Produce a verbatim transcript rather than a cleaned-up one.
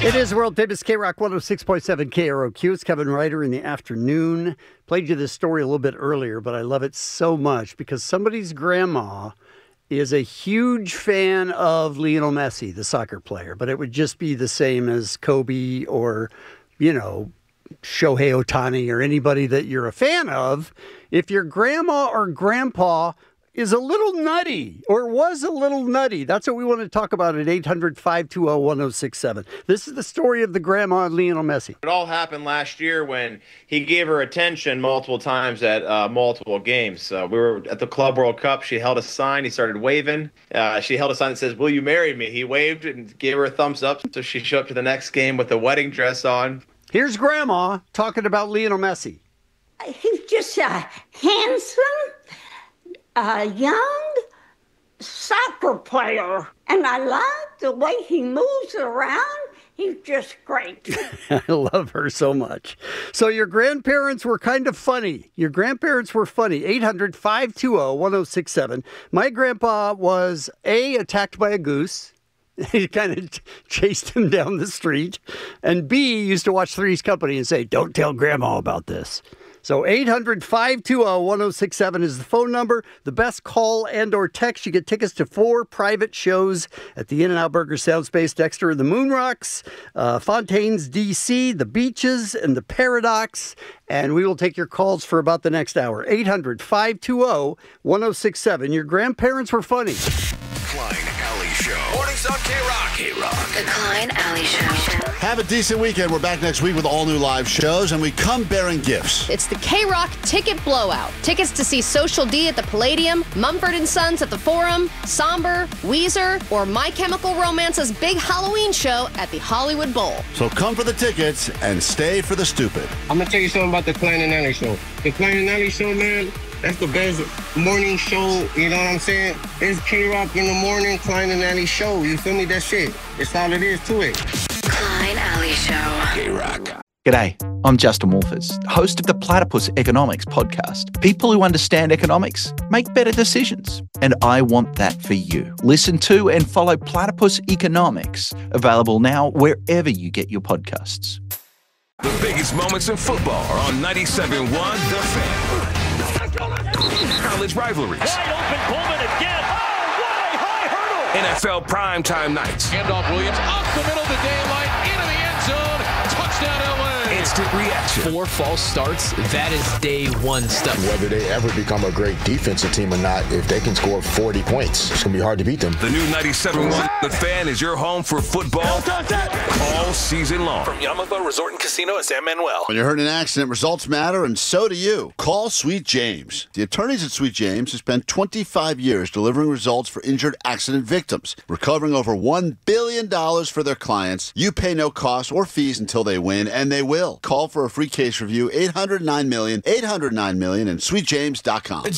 It is world famous K-Rock one oh six point seven K R O Q. It's Kevin Ryder in the afternoon. Played you this story a little bit earlier, but I love it so much because somebody's grandma is a huge fan of Lionel Messi, the soccer player, but it would just be the same as Kobe or, you know, Shohei Ohtani or anybody that you're a fan of. If your grandma or grandpa is a little nutty or was a little nutty, that's what we want to talk about at eight hundred, five two zero, one oh six seven. This is the story of the grandma and Lionel Messi. It all happened last year when he gave her attention multiple times at uh, multiple games. Uh, we were at the Club World Cup. She held a sign. He started waving. Uh, she held a sign that says, "Will you marry me?" He waved and gave her a thumbs up. So she showed up to the next game with a wedding dress on. Here's grandma talking about Lionel Messi. He's just a handsome, a young soccer player, and I like the way he moves around. He's just great. I love her so much. So your grandparents were kind of funny. Your grandparents were funny. eight hundred, five two zero, one oh six seven. My grandpa was, A, attacked by a goose. He kind of chased him down the street. And B, used to watch Three's Company and say, "Don't tell grandma about this." So eight hundred, five two zero, one oh six seven is the phone number. The best call and or text. You get tickets to four private shows at the In-N-Out Burger Soundspace, Dexter and the Moon Rocks, uh, Fontaine's D C, the Beaches, and the Paradox. And we will take your calls for about the next hour. eight hundred, five two zero, one oh six seven. Your grandparents were funny. Klein Alley Show. Mornings on K-Rock. K-Rock. The Klein Alley Show. Have a decent weekend. We're back next week with all new live shows, and we come bearing gifts. It's the K-Rock Ticket Blowout. Tickets to see Social D at the Palladium, Mumford and Sons at the Forum, Somber, Weezer, or My Chemical Romance's big Halloween show at the Hollywood Bowl. So come for the tickets and stay for the stupid. I'm going to tell you something about the Klein and Alley Show. The Klein and Alley Show, man, that's the best morning show, you know what I'm saying? It's K-Rock in the morning, Klein and Alley Show. You feel me? That's it. It's all it is to it. Klein Alley Show. K-Rock. G'day, I'm Justin Wolfers, host of the Platypus Economics podcast. People who understand economics make better decisions, and I want that for you. Listen to and follow Platypus Economics, available now wherever you get your podcasts. The biggest moments in football are on ninety-seven point one The Fan. College rivalries. Wide open, Pullman again. Oh, what a high hurdle. N F L primetime nights. Handoff Williams up the middle of the daylight, into the end zone. Touchdown L A. Instant reaction. Four false starts, that is day one stuff. Whether they ever become a great defensive team or not, if they can score forty points, it's going to be hard to beat them. The new ninety-seven point one The Fan is your home for football all season long. From Yamaha Resort and Casino in San Manuel. When you're hurt in an accident, results matter, and so do you. Call Sweet James. The attorneys at Sweet James have spent twenty-five years delivering results for injured accident victims, recovering over one billion dollars for their clients. You pay no costs or fees until they win, and they will. Call for a free case review, eight hundred nine million, eight hundred nine million, and sweet james dot com.